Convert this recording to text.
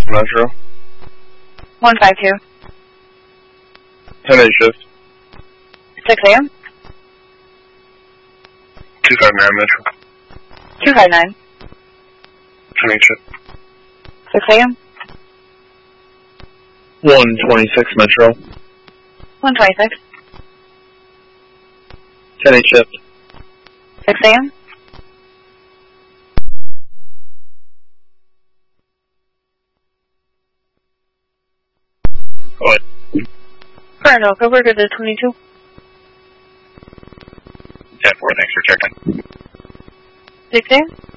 Metro. 152. 10-8 shift. 6 a.m. 259 Metro. 259. 10-8 shift. 6 a.m. 126 Metro. 126. 10-8 shift. 6 a.m. What? Current Oka, we're good to 22. 10-4, thanks for checking. 6 a.m.